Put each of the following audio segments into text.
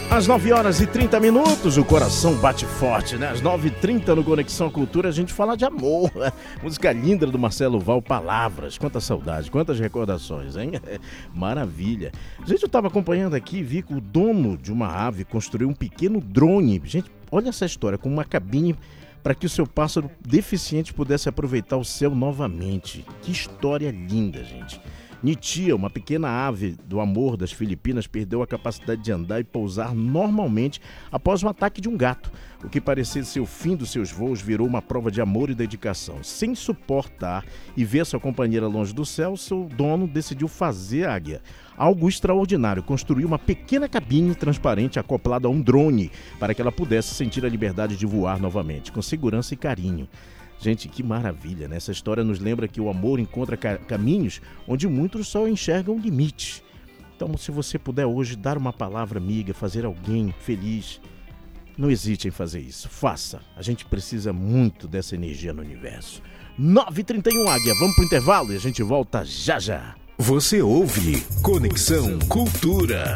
Às 9h30, o coração bate forte, né? Às 9h30 no Conexão Cultura a gente fala de amor. Música linda do Marcelo Val, Palavras. Quanta saudade, quantas recordações, hein? Maravilha. Gente, eu estava acompanhando aqui e vi que o dono de uma ave construiu um pequeno drone. Gente, olha essa história, com uma cabine para que o seu pássaro deficiente pudesse aproveitar o céu novamente. Que história linda, gente. Nitia, uma pequena ave do amor das Filipinas, perdeu a capacidade de andar e pousar normalmente após um ataque de um gato. O que parecia ser o fim dos seus voos virou uma prova de amor e dedicação. Sem suportar e ver sua companheira longe do céu, seu dono decidiu fazer a águia. Algo extraordinário, construiu uma pequena cabine transparente acoplada a um drone para que ela pudesse sentir a liberdade de voar novamente, com segurança e carinho. Gente, que maravilha, né? Essa história nos lembra que o amor encontra caminhos onde muitos só enxergam limite. Então, se você puder hoje dar uma palavra amiga, fazer alguém feliz, não hesite em fazer isso. Faça. A gente precisa muito dessa energia no universo. 9h31, Águia. Vamos pro intervalo e a gente volta já já. Você ouve Conexão Cultura.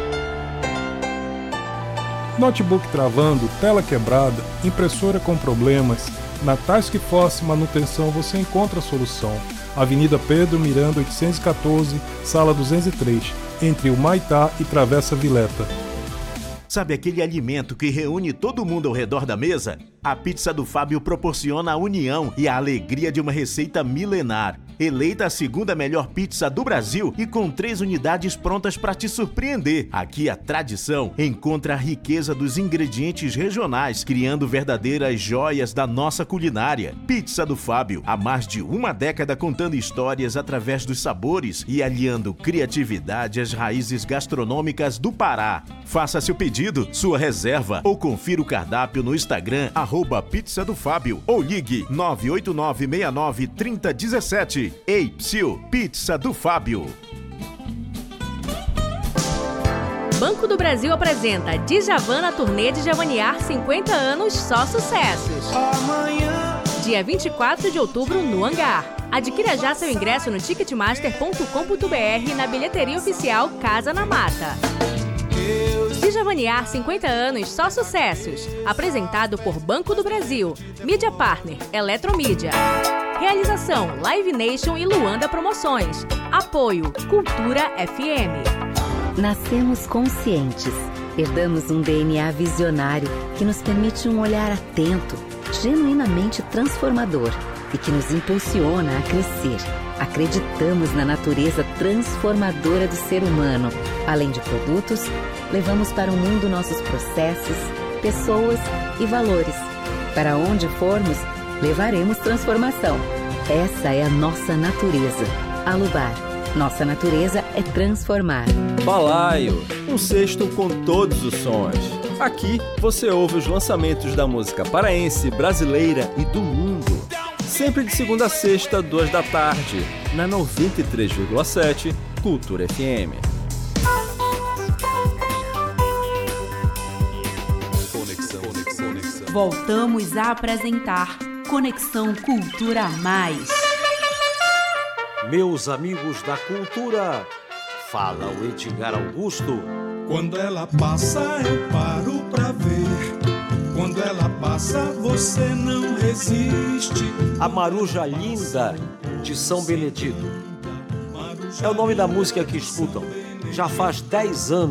Notebook travando, tela quebrada, impressora com problemas. Na Task Force Manutenção você encontra a solução. Avenida Pedro Miranda 814, Sala 203, entre o Maitá e Travessa Vileta. Sabe aquele alimento que reúne todo mundo ao redor da mesa? A pizza do Fábio proporciona a união e a alegria de uma receita milenar. Eleita a segunda melhor pizza do Brasil e com 3 unidades prontas para te surpreender. Aqui a tradição encontra a riqueza dos ingredientes regionais, criando verdadeiras joias da nossa culinária. Pizza do Fábio, há mais de uma década contando histórias através dos sabores e aliando criatividade às raízes gastronômicas do Pará. Faça seu pedido, sua reserva ou confira o cardápio no Instagram @Pizza do Fábio ou ligue 989693017. Ei, Psil, Pizza do Fábio. Banco do Brasil apresenta Djavan na turnê de Djavaniar 50 anos, só sucessos. Amanhã. Dia 24 de outubro no Hangar. Adquira já seu ingresso no ticketmaster.com.br e na bilheteria oficial Casa na Mata. Djavaniar 50 anos, só sucessos. Apresentado por Banco do Brasil, Mídia Partner, Eletromídia. Realização Live Nation e Luanda Promoções. Apoio Cultura FM. Nascemos conscientes. Herdamos um DNA visionário que nos permite um olhar atento, genuinamente transformador e que nos impulsiona a crescer. Acreditamos na natureza transformadora do ser humano. Além de produtos, levamos para o mundo nossos processos, pessoas e valores. Para onde formos, levaremos transformação. Essa é a nossa natureza. Alubar. Nossa natureza é transformar. Balaio, um cesto com todos os sons. Aqui você ouve os lançamentos da música paraense, brasileira e do mundo. Sempre de segunda a sexta, 2 da tarde, na 93,7 Cultura FM. Voltamos a apresentar Conexão Cultura Mais. Meus amigos da cultura, fala o Edgar Augusto. Quando ela passa eu paro pra ver. Quando ela passa você não resiste. A Maruja Linda de São Benedito é o nome da música que escutam. Já faz 10 anos